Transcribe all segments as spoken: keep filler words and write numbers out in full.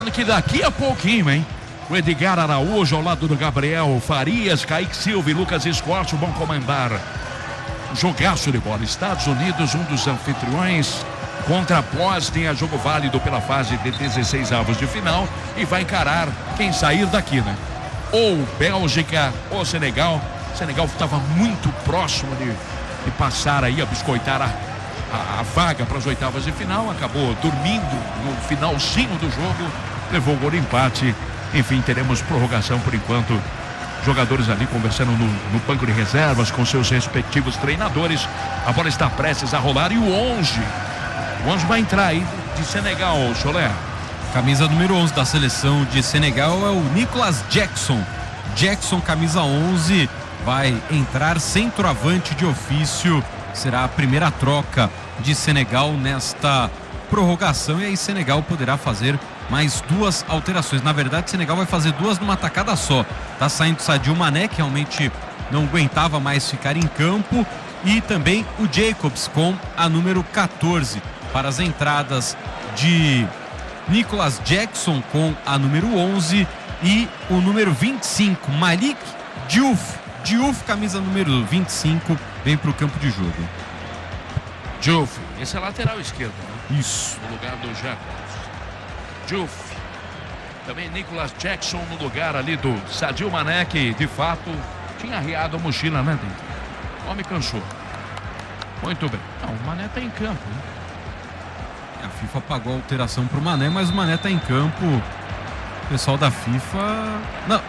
Que daqui a pouquinho, hein? O Edgar Araújo ao lado do Gabriel Farias, Kaique Silva e Lucas Escorte vão comandar jogaço de bola. Estados Unidos, um dos anfitriões, contra a Bósnia, jogo válido pela fase de dezesseis avos de final, e vai encarar quem sair daqui, né? Ou Bélgica ou Senegal. Senegal estava muito próximo de, de passar aí, a biscoitar a, a, a vaga para as oitavas de final, acabou dormindo no finalzinho do jogo, levou o gol de empate. Enfim, teremos prorrogação por enquanto. Jogadores ali conversando no, no banco de reservas com seus respectivos treinadores. A bola está prestes a rolar e o onze. O onze vai entrar aí de Senegal, Solé. Camisa número onze da seleção de Senegal é o Nicolas Jackson. Jackson, camisa onze, vai entrar centroavante de ofício. Será a primeira troca de Senegal nesta prorrogação. E aí Senegal poderá fazer mais duas alterações. Na verdade, Senegal vai fazer duas numa tacada só. Tá saindo Sadio Mané, que realmente não aguentava mais ficar em campo, e também o Jacobs com a número quatorze. Para as entradas de Nicolas Jackson com a número onze e o número vinte e cinco, Malik Diouf. Diouf, camisa número vinte e cinco, vem para o campo de jogo. Diouf, esse é lateral esquerdo, né? Isso. No lugar do Jacobs. Diouf. Também Nicolas Jackson no lugar ali do Sadio Mané, que de fato tinha arriado a mochila, né, dentro? O homem cansou. Muito bem. Não, o Mané tá em campo, né? A FIFA pagou a alteração pro Mané, mas o Mané tá em campo. O pessoal da FIFA... Não.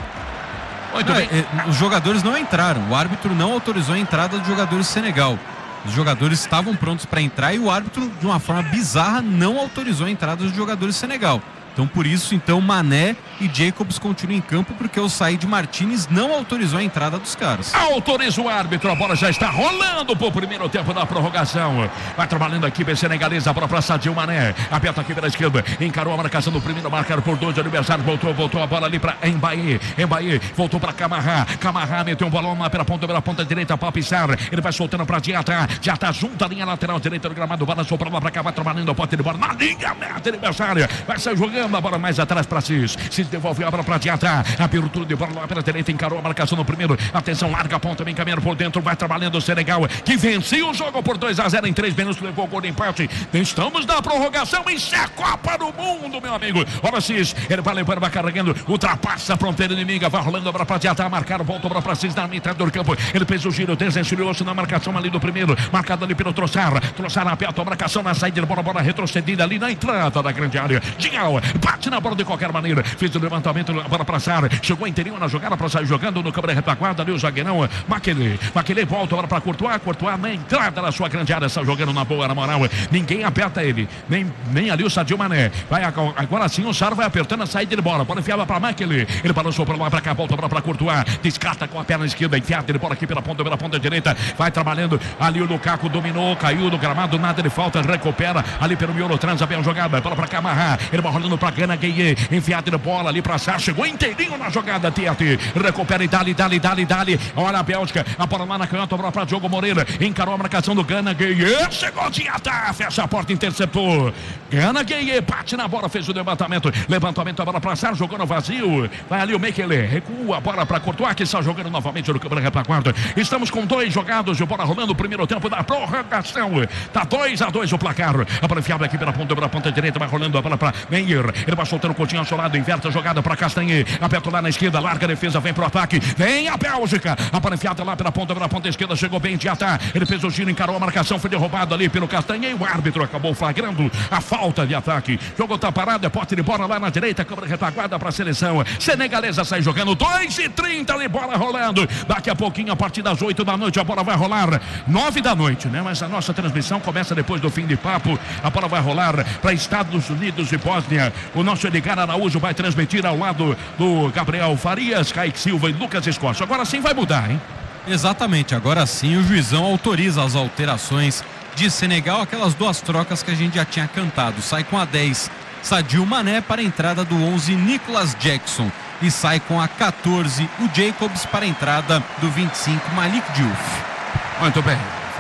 Muito não, bem. É, os jogadores não entraram. O árbitro não autorizou a entrada dos jogadores do Senegal. Os jogadores estavam prontos para entrar e o árbitro, de uma forma bizarra, não autorizou a entrada dos jogadores do Senegal. Então, por isso, então, Mané e Jacobs continuam em campo, porque o Said Martínez não autorizou a entrada dos caras. Autoriza o árbitro, a bola já está rolando pro primeiro tempo da prorrogação. Vai trabalhando a equipe senegalesa, a bola para Sadio Mané. Aperta aqui pela esquerda, encarou a marcação do primeiro, marcado por dois de aniversário. Voltou, voltou a bola ali para Mbaye. Mbaye voltou para Camará. Camará meteu um bolão lá pela ponta, pela ponta direita para Pissar. Ele vai soltando para Diata. Diata junto à linha lateral direita do gramado. Bola soprando lá para cá, vai trabalhando a pote de bola na linha meta aniversário. Vai sair jogando a bola mais atrás para Cis. Cis devolve a bola para Diata. Abertura de bola lá pela direita, encarou a marcação no primeiro. Atenção, larga a ponta, vem caminhando por dentro. Vai trabalhando o Senegal, que venceu o jogo por dois a zero em três minutos. Levou o gol de empate. Estamos na prorrogação. Isso é a Copa do Mundo, meu amigo. Olha Cis. Ele vai levando, vai carregando. Ultrapassa a fronteira inimiga. Vai rolando a bola para Diata. Marcaram, voltou para Cis na metade do campo. Ele fez o giro, desencilhou-se na marcação ali do primeiro. Marcado ali pelo Troçar. Troçar aperta a marcação na saída de bola. Bola retrocedida ali na entrada da grande área. Dial bate na bola de qualquer maneira. Fez o levantamento, a bola para Sara. Chegou interior na jogada para sair jogando no câmera retaguarda ali o zagueirão Maquelê. Maquelê volta agora para Courtois. Courtois na entrada da sua grande área. Está jogando na boa, na moral. Ninguém aperta ele. Nem, nem ali o Sadio Mané. Vai agora sim o Sara vai apertando a saída de bola. Bola enfiada para Maquelê. Ele balançou para lá para cá. Volta para Courtois. Descarta com a perna esquerda. Enfiada de bola aqui pela ponta, pela ponta direita. Vai trabalhando ali o Lukaku. Dominou, caiu no gramado. Nada de falta. Recupera ali pelo miolo. Transa bem a jogada. Bola para Camará. Ele vai rolando para Gana Gueye. Enfiada de bola ali para Sá. Chegou inteirinho na jogada. Tiati. Recupera e dali, dali, dali, dali. Olha a Bélgica. A bola lá na canhota. A bola para Diogo Moreira. Encarou a marcação do Gana Gueye. Chegou Tiati. Fecha a porta. Interceptou. Gana Gueye. Bate na bola. Fez o levantamento. Levantamento. A bola para Sá. Jogou no vazio. Vai ali o Mekele. Recua a bola para Courtois, que está jogando novamente no câmera retaguarda. Estamos com dois jogados de bola rolando. O primeiro tempo da prorrogação. Tá dois a dois o placar. A bola enfiada aqui pela ponta, pela ponta direita. Vai rolando a bola para Meyer. Ele vai soltando o Coutinho ao seu lado. Inverte a jogada para Castanhe. Aperta lá na esquerda. Larga a defesa. Vem pro ataque. Vem a Bélgica. A bola enfiada lá pela ponta, pela ponta esquerda. Chegou bem de ataque. Ele fez o giro, encarou a marcação. Foi derrubado ali pelo Castanhe. E o árbitro acabou flagrando a falta de ataque. Jogo tá parado. É pote de bola lá na direita. Câmara retaguarda para a seleção senegalesa. Sai jogando dois e trinta ali. Bola rolando. Daqui a pouquinho, a partir das oito da noite, a bola vai rolar. nove da noite, né? Mas a nossa transmissão começa depois do fim de papo. A bola vai rolar para Estados Unidos e Bósnia. O nosso Edgar Araújo vai transmitir ao lado do Gabriel Farias, Kaique Silva e Lucas Escorte. Agora sim vai mudar, hein? Exatamente, agora sim o juizão autoriza as alterações de Senegal, aquelas duas trocas que a gente já tinha cantado. Sai com a dez Sadio Mané para a entrada do onze Nicolas Jackson, e sai com a quatorze o Jacobs para a entrada do vinte e cinco Malik Diouf. Muito bem, vai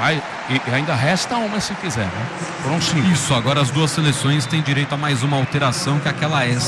E ainda resta uma se quiser, né? Foram cinco. Isso, agora as duas seleções têm direito a mais uma alteração, que é aquela extra